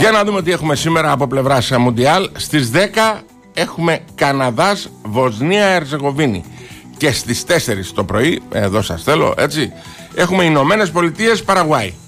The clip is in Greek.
Για να δούμε τι έχουμε σήμερα από πλευράς Μουντιάλ. Στις 10 έχουμε Καναδάς, Βοσνία, Ερζεγοβίνη. Και στις 4 το πρωί, εδώ σας θέλω, έτσι, έχουμε Ηνωμένες Πολιτείες, Παραγουάη.